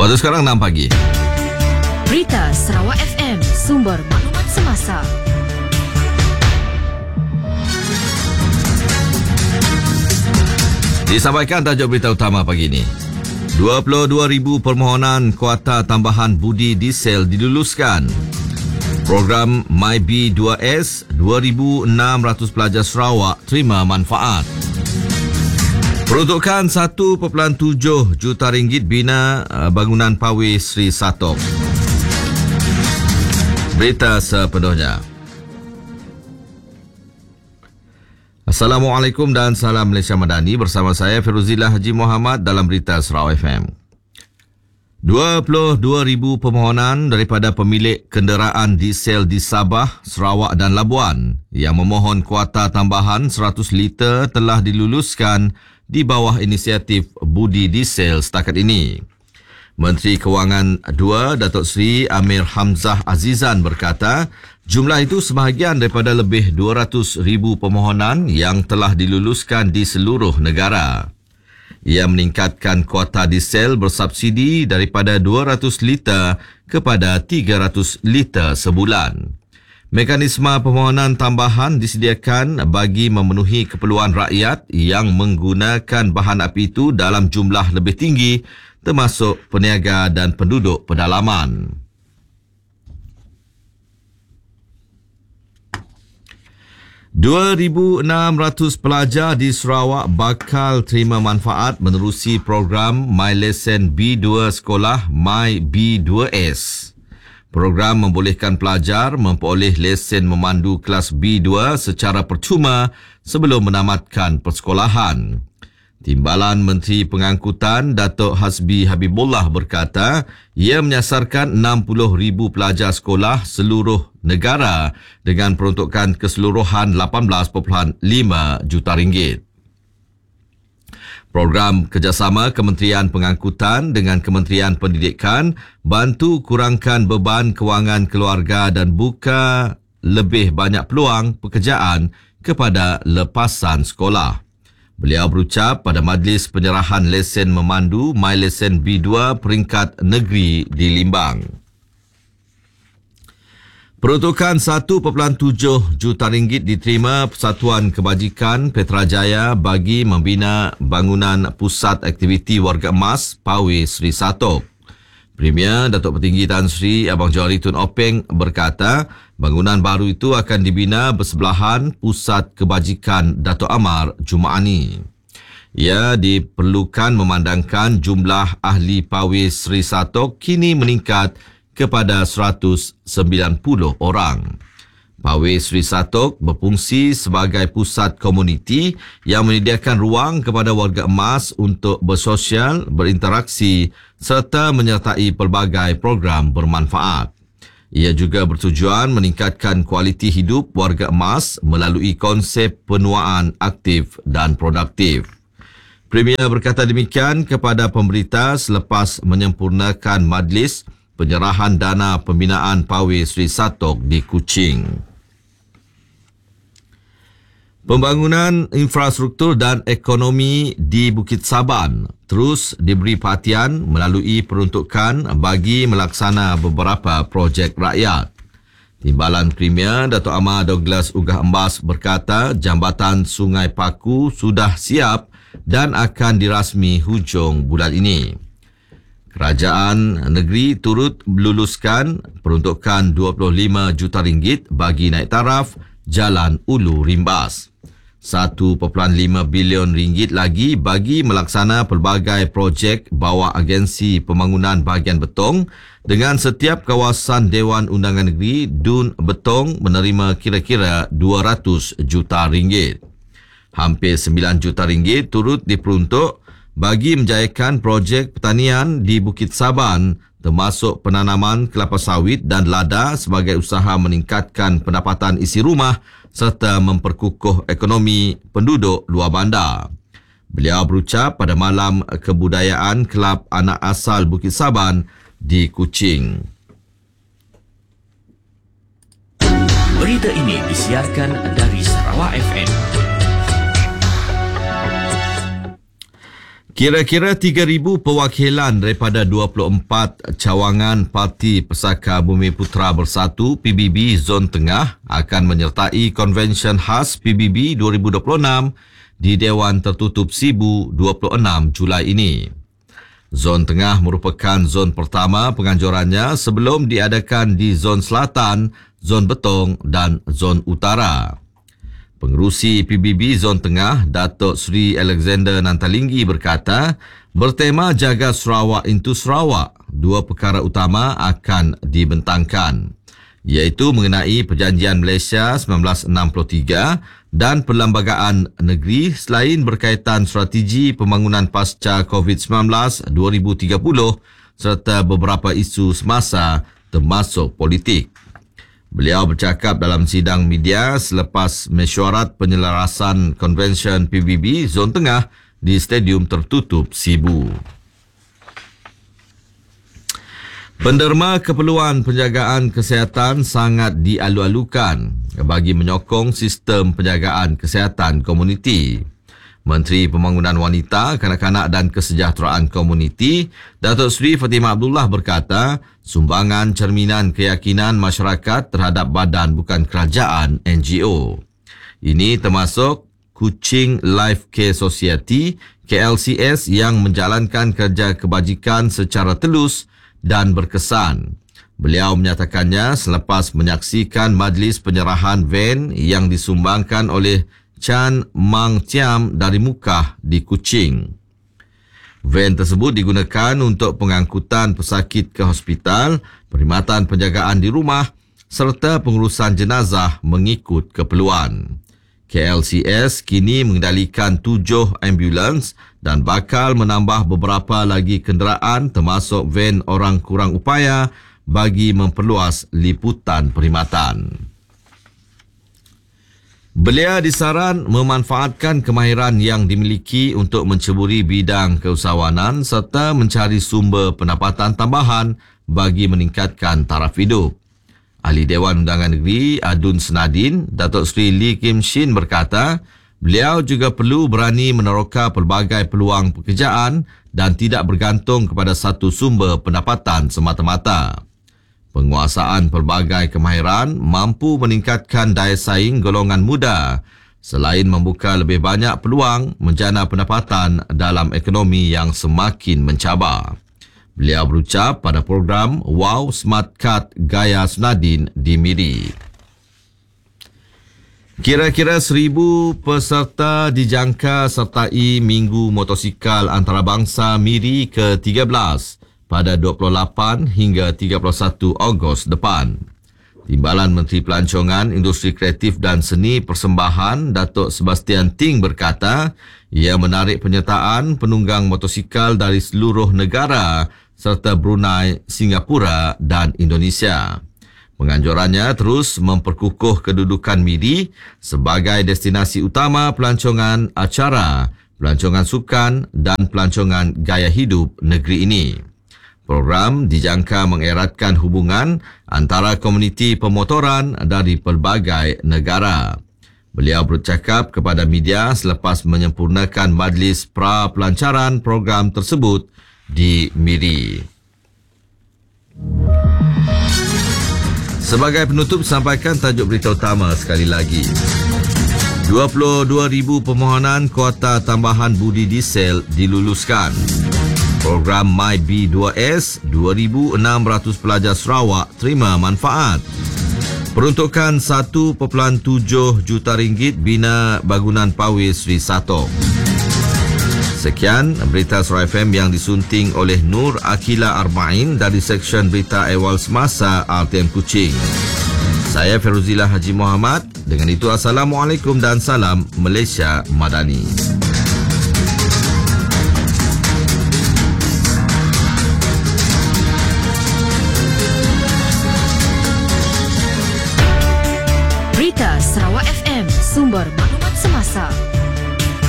Waktu sekarang 6 pagi. Berita Sarawak FM, sumber maklumat semasa. Disampaikan tajuk berita utama pagi ini. 22,000 permohonan kuota tambahan budi diesel diluluskan. Program MyB2S, 2,600 pelajar Sarawak terima manfaat. Peruntukan 1.7 juta ringgit bina bangunan Pawe Sri Satok. Berita sepenuhnya. Assalamualaikum dan salam Malaysia Madani, bersama saya Firuzillah Haji Muhammad dalam Berita Sarawak FM. 22,000 permohonan daripada pemilik kenderaan diesel di Sabah, Sarawak dan Labuan yang memohon kuota tambahan 100 liter telah diluluskan di bawah inisiatif Budi Diesel setakat ini. Menteri Kewangan 2, Datuk Seri Amir Hamzah Azizan berkata, jumlah itu sebahagian daripada lebih 200,000 permohonan yang telah diluluskan di seluruh negara. Ia meningkatkan kuota diesel bersubsidi daripada 200 liter kepada 300 liter sebulan. Mekanisme permohonan tambahan disediakan bagi memenuhi keperluan rakyat yang menggunakan bahan api itu dalam jumlah lebih tinggi, termasuk peniaga dan penduduk pedalaman. $2,600 pelajar di Sarawak bakal terima manfaat menerusi program MyLesen B2 Sekolah MyB2S. Program membolehkan pelajar memperoleh lesen memandu kelas B2 secara percuma sebelum menamatkan persekolahan. Timbalan Menteri Pengangkutan Datuk Hasbi Habibullah berkata, ia menyasarkan 60,000 pelajar sekolah seluruh negara dengan peruntukan keseluruhan 18.5 juta ringgit. Program kerjasama Kementerian Pengangkutan dengan Kementerian Pendidikan bantu kurangkan beban kewangan keluarga dan buka lebih banyak peluang pekerjaan kepada lepasan sekolah. Beliau berucap pada majlis penyerahan lesen memandu MyLesen B2 peringkat negeri di Limbang. Peruntukan 1.7 juta ringgit diterima Persatuan Kebajikan Petrajaya bagi membina bangunan Pusat Aktiviti Warga Emas Pawe Sri Satok. Premier Datuk Petinggi Tan Sri Abang Johari Tun Openg berkata, bangunan baru itu akan dibina bersebelahan Pusat Kebajikan Datuk Amar Jumaani. Ia diperlukan memandangkan jumlah ahli Pawe Sri Satok kini meningkat kepada 190 orang. Pawe Sri Satok berfungsi sebagai pusat komuniti yang menyediakan ruang kepada warga emas untuk bersosial, berinteraksi serta menyertai pelbagai program bermanfaat. Ia juga bertujuan meningkatkan kualiti hidup warga emas melalui konsep penuaan aktif dan produktif. Premier berkata demikian kepada pemberita selepas menyempurnakan majlis penyerahan dana pembinaan Pawe Sri Satok di Kuching. Pembangunan infrastruktur dan ekonomi di Bukit Saban terus diberi perhatian melalui peruntukan bagi melaksana beberapa projek rakyat. Timbalan Premier Datuk Amar Douglas Ugah Embas berkata jambatan Sungai Paku sudah siap dan akan dirasmi hujung bulan ini. Kerajaan negeri turut meluluskan peruntukan 25 juta ringgit bagi naik taraf Jalan Ulu Rimbas. 1.5 bilion ringgit lagi bagi melaksana pelbagai projek bawah agensi pembangunan bahagian Betong dengan setiap kawasan Dewan Undangan Negeri Dun Betong menerima kira-kira 200 juta ringgit. Hampir 9 juta ringgit turut diperuntuk bagi menjayakan projek pertanian di Bukit Saban termasuk penanaman kelapa sawit dan lada sebagai usaha meningkatkan pendapatan isi rumah serta memperkukuh ekonomi penduduk luar bandar. Beliau berucap pada Malam Kebudayaan Kelab Anak Asal Bukit Saban di Kuching. Berita ini disiarkan dari Sarawak FM. Kira-kira 3,000 perwakilan daripada 24 cawangan Parti Pesaka Bumi Putera Bersatu PBB Zon Tengah akan menyertai konvensyen khas PBB 2026 di Dewan Tertutup Sibu 26 Julai ini. Zon Tengah merupakan zon pertama penganjurannya sebelum diadakan di Zon Selatan, Zon Betong dan Zon Utara. Pengerusi PBB Zon Tengah, Datuk Seri Alexander Nantalinggi berkata, bertema Jaga Sarawak into Sarawak, dua perkara utama akan dibentangkan, iaitu mengenai Perjanjian Malaysia 1963 dan Perlembagaan Negeri selain berkaitan strategi pembangunan pasca COVID-19 2030 serta beberapa isu semasa termasuk politik. Beliau bercakap dalam sidang media selepas mesyuarat penyelarasan konvensyen PBB Zon Tengah di Stadium Tertutup Sibu. Penderma keperluan penjagaan kesihatan sangat dialu-alukan bagi menyokong sistem penjagaan kesihatan komuniti. Menteri Pembangunan Wanita, Kanak-kanak dan Kesejahteraan Komuniti, Datuk Seri Fatimah Abdullah berkata, sumbangan cerminan keyakinan masyarakat terhadap badan bukan kerajaan NGO. Ini termasuk Kuching Life Care Society, KLCS yang menjalankan kerja kebajikan secara telus dan berkesan. Beliau menyatakannya selepas menyaksikan majlis penyerahan van yang disumbangkan oleh Chan Mang Tiam dari Mukah di Kuching. Van tersebut digunakan untuk pengangkutan pesakit ke hospital, perkhidmatan penjagaan di rumah serta pengurusan jenazah mengikut keperluan. KLCS kini mengendalikan 7 ambulans dan bakal menambah beberapa lagi kenderaan termasuk van orang kurang upaya bagi memperluas liputan perkhidmatan. Belia disaran memanfaatkan kemahiran yang dimiliki untuk menceburi bidang keusahawanan serta mencari sumber pendapatan tambahan bagi meningkatkan taraf hidup. Ahli Dewan Undangan Negeri Adun Senadin, Datuk Seri Lee Kim Shin berkata, beliau juga perlu berani meneroka pelbagai peluang pekerjaan dan tidak bergantung kepada satu sumber pendapatan semata-mata. Penguasaan pelbagai kemahiran mampu meningkatkan daya saing golongan muda selain membuka lebih banyak peluang menjana pendapatan dalam ekonomi yang semakin mencabar. Beliau berucap pada program Wow Smart Card Gaya Senadin di Miri. Kira-kira 1,000 peserta dijangka sertai Minggu Motosikal Antarabangsa Miri ke-13 pada 28 hingga 31 Ogos depan. Timbalan Menteri Pelancongan, Industri Kreatif dan Seni Persembahan Datuk Sebastian Ting berkata, ia menarik penyertaan penunggang motosikal dari seluruh negara serta Brunei, Singapura dan Indonesia. Penganjurannya terus memperkukuh kedudukan Miri sebagai destinasi utama pelancongan acara, pelancongan sukan dan pelancongan gaya hidup negeri ini. Program dijangka mengeratkan hubungan antara komuniti pemotoran dari pelbagai negara. Beliau bercakap kepada media selepas menyempurnakan majlis pra-pelancaran program tersebut di Miri. Sebagai penutup, sampaikan tajuk berita utama sekali lagi. 22,000 permohonan kuota tambahan budi diesel diluluskan. Program MyB2S, 2,600 pelajar Sarawak terima manfaat. Peruntukan RM1.7 juta bina bangunan Pawis Sri Sato. Sekian berita Sarawak FM yang disunting oleh Nur Akila Arba'in dari Seksyen Berita Ehwal Semasa RTM Kuching. Saya Feruzilah Haji Muhammad. Dengan itu, Assalamualaikum dan salam Malaysia Madani. Berita Sarawak FM, sumber maklumat semasa.